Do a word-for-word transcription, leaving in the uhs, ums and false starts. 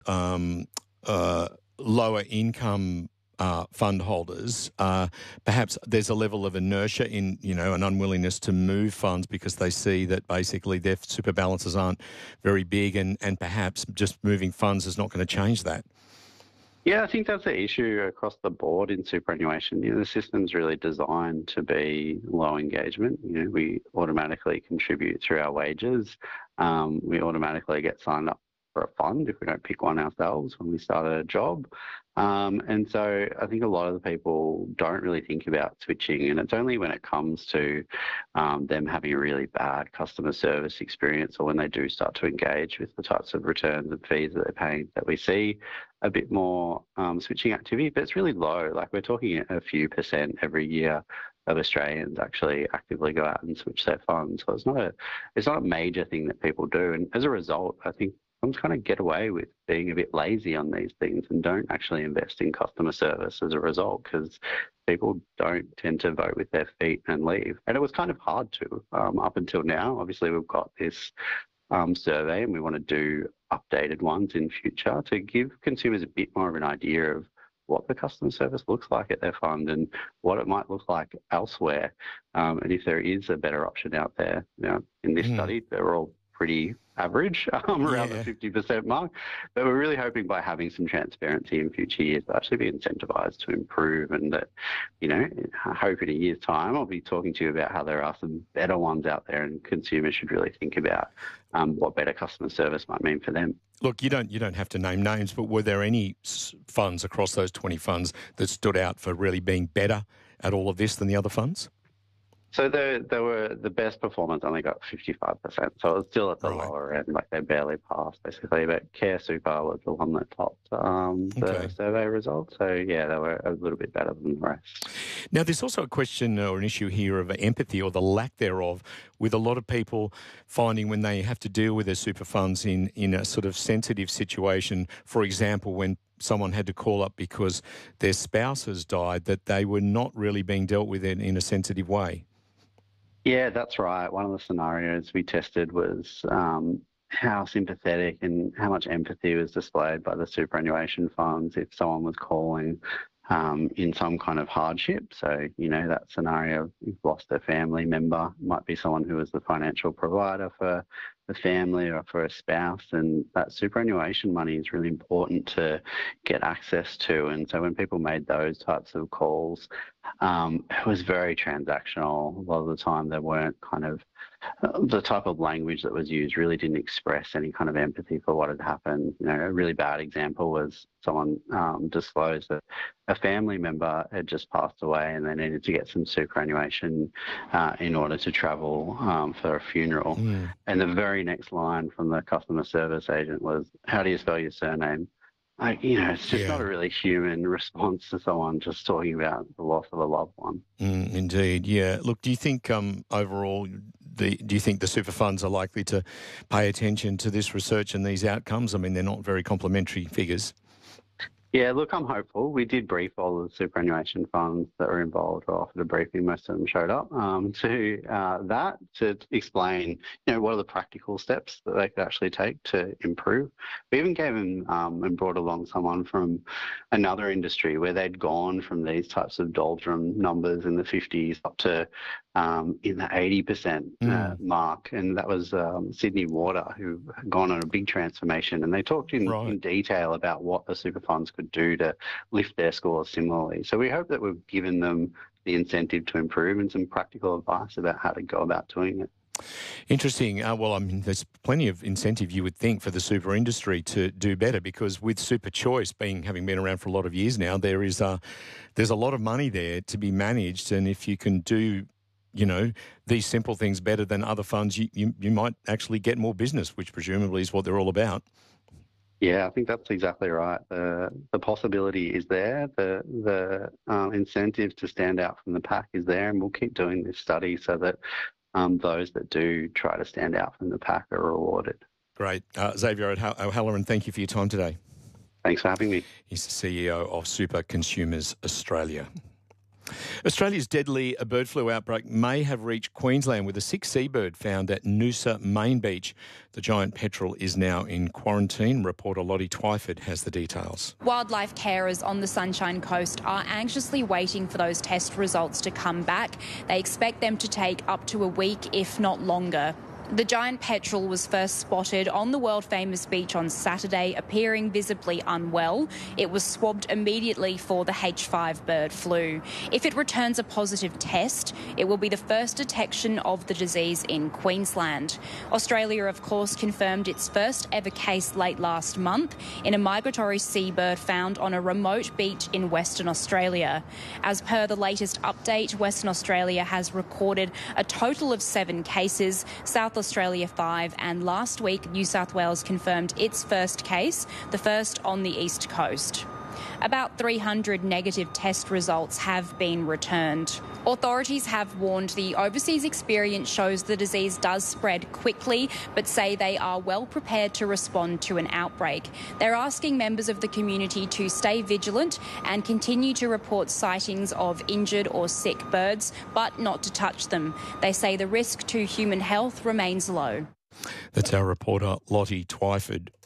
um, uh, lower income uh, fund holders, uh, perhaps there's a level of inertia in, you know, an unwillingness to move funds because they see that basically their super balances aren't very big, and, and perhaps just moving funds is not going to change that. Yeah, I think that's the issue across the board in superannuation. You know, the system's really designed to be low engagement. You know, we automatically contribute through our wages. Um, we automatically get signed up for a fund if we don't pick one ourselves when we start a job. Um, and so I think a lot of the people don't really think about switching, and it's only when it comes to um, them having a really bad customer service experience, or when they do start to engage with the types of returns and fees that they're paying, that we see a bit more um, switching activity. But it's really low. Like, we're talking a few percent every year of Australians actually actively go out and switch their funds. So it's not a it's not a major thing that people do. And as a result, I think some kind of get away with being a bit lazy on these things and don't actually invest in customer service as a result, because people don't tend to vote with their feet and leave. And it was kind of hard to um, up until now. Obviously, we've got this um, survey, and we want to do updated ones in future to give consumers a bit more of an idea of what the customer service looks like at their fund and what it might look like elsewhere. Um, and if there is a better option out there. You know, in this mm. study, they're all pretty average, um, around yeah. the fifty percent mark. But we're really hoping by having some transparency in future years, they'll actually be incentivised to improve, and that, you know, I hope in a year's time I'll be talking to you about how there are some better ones out there, and consumers should really think about um, what better customer service might mean for them. Look, you don't you don't have to name names, but were there any funds across those twenty funds that stood out for really being better at all of this than the other funds? So they, they were, the best performance only got fifty-five percent. So it was still at the right. lower end, like they barely passed basically. But Care Super was the one that topped um, the okay. survey results. So yeah, they were a little bit better than the rest. Now, there's also a question or an issue here of empathy, or the lack thereof, with a lot of people finding when they have to deal with their super funds in, in a sort of sensitive situation. For example, when someone had to call up because their spouse has died, that they were not really being dealt with in, in a sensitive way. Yeah, that's right. One of the scenarios we tested was um, how sympathetic and how much empathy was displayed by the superannuation funds if someone was calling um, in some kind of hardship. So, you know, that scenario, you've lost a family member, might be someone who was the financial provider for the family or for a spouse, and that superannuation money is really important to get access to. And so when people made those types of calls, um, it was very transactional. A lot of the time they weren't kind of, uh, the type of language that was used really didn't express any kind of empathy for what had happened. You know, a really bad example was someone um, disclosed that a family member had just passed away and they needed to get some superannuation uh, in order to travel um, for a funeral. Mm. And the very next line from the customer service agent was, "How do you spell your surname?" Like, you know, it's just yeah. not a really human response to someone just talking about the loss of a loved one. Mm, indeed, yeah. Look, do you think um, overall, the, do you think the super funds are likely to pay attention to this research and these outcomes? I mean, they're not very complimentary figures. Yeah, look, I'm hopeful. We did brief all the superannuation funds that were involved, or offered a briefing. Most of them showed up um, to uh, that to explain, you know, what are the practical steps that they could actually take to improve. We even gave them um, and brought along someone from another industry where they'd gone from these types of doldrum numbers in the fifties up to um, in the eighty percent uh, mm. mark. And that was um, Sydney Water, who had gone on a big transformation. And they talked in, right. in detail about what the super funds could do to lift their scores similarly. So we hope that we've given them the incentive to improve and some practical advice about how to go about doing it. Interesting. Uh, well, I mean, there's plenty of incentive, you would think, for the super industry to do better, because with Super Choice being having been around for a lot of years now, there is a, there's a lot of money there to be managed. And if you can do, you know, these simple things better than other funds, you, you, you might actually get more business, which presumably is what they're all about. Yeah, I think that's exactly right. The the possibility is there. The the um, incentive to stand out from the pack is there, and we'll keep doing this study so that um, those that do try to stand out from the pack are rewarded. Great. Uh, Xavier O'Halloran, thank you for your time today. Thanks for having me. He's the C E O of Super Consumers Australia. Australia's deadly bird flu outbreak may have reached Queensland, with a sick seabird found at Noosa Main Beach. The giant petrel is now in quarantine. Reporter Lottie Twyford has the details. Wildlife carers on the Sunshine Coast are anxiously waiting for those test results to come back. They expect them to take up to a week, if not longer. The giant petrel was first spotted on the world-famous beach on Saturday, appearing visibly unwell. It was swabbed immediately for the H five bird flu. If it returns a positive test, it will be the first detection of the disease in Queensland. Australia, of course, confirmed its first ever case late last month in a migratory seabird found on a remote beach in Western Australia. As per the latest update, Western Australia has recorded a total of seven cases, South Australia five, and last week New South Wales confirmed its first case, the first on the East Coast. About three hundred negative test results have been returned. Authorities have warned the overseas experience shows the disease does spread quickly, but say they are well prepared to respond to an outbreak. They're asking members of the community to stay vigilant and continue to report sightings of injured or sick birds, but not to touch them. They say the risk to human health remains low. That's our reporter Lottie Twyford.